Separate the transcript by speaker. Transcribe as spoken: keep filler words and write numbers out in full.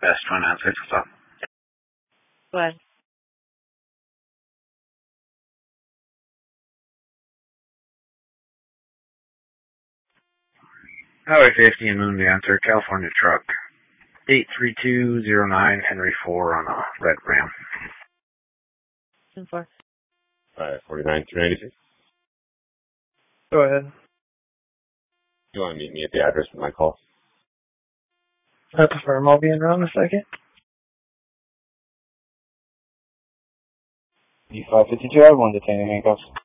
Speaker 1: Best Twin Answers. What's up?
Speaker 2: Go ahead.
Speaker 1: Highway fifty in Moon Dancer, California truck. eight three two zero nine, Henry four on a red Ram.
Speaker 2: ten four.
Speaker 3: Alright, forty-nine two ninety-six.
Speaker 4: Go ahead.
Speaker 3: You want to meet me at the address with my call?
Speaker 4: I prefer I'll be in around a second.
Speaker 5: D five fifty-two, I have one detained in handcuffs.